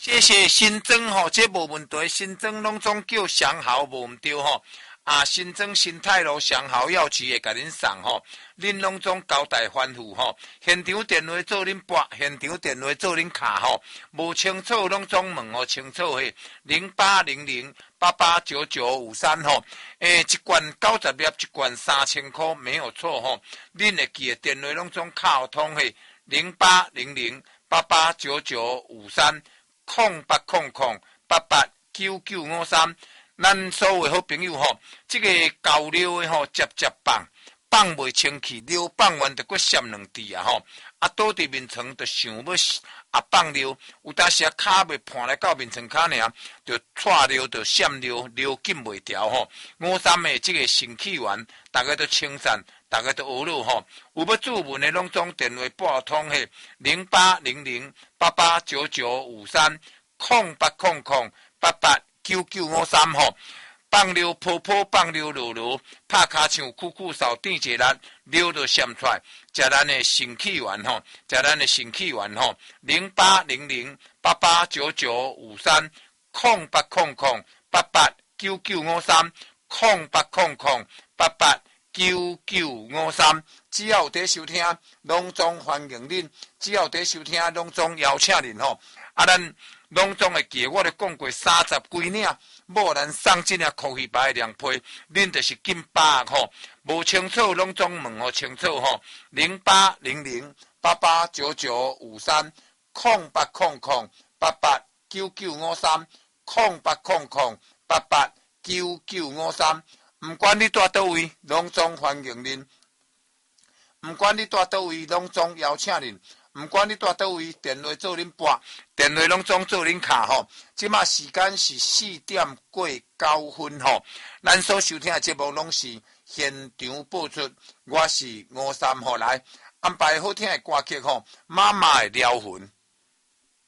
这些新庄吼，这无问题，新庄拢总叫上校无毋对吼。新庄新泰路上校药局会甲恁送吼，恁拢总交代吩咐吼。现场电话做恁拨，现场电话做恁卡吼。无清楚拢总问吼清楚嘿，0800889953吼。一罐90粒，一罐3000块，没有错吼。恁会记的电话拢总卡通嘿，0800889953，0800889953。咱所有好朋友吼，这个交流的吼，接放袂清气，溜放完就搁闪两滴啊吼，倒伫面床就想要放溜，有当时骹袂盘来到面床骹尔，就错溜就闪溜，溜紧袂调吼。53的这个神气丸，大家都清散，大家都学了吼。有要注文的拢总电话拨通嘿，0800889953，0800889953吼。放溜泡泡，放溜落落，拍骹唱酷酷扫地一力，溜就闪出来。食咱的神气丸吼，食咱的神气丸吼，0800889953，0800889953，只要有在收听，拢总欢迎恁；只要有在收听，拢总邀请恁吼。咱拢总会记，我咧讲过30几领。无咱送这领科技牌的凉被，恁就是紧把握吼。无清楚拢总问吼清楚吼。0800889953，0800889953，毋管你住倒位，拢总欢迎恁。毋管你住倒位，拢总邀请恁。毋管你住倒位，电话做恁拨，电话拢总做恁卡吼。即马时间是4点过9分吼。咱所收听的节目拢是现场播出，我是53号来安排好听的歌曲吼，妈妈的撩魂。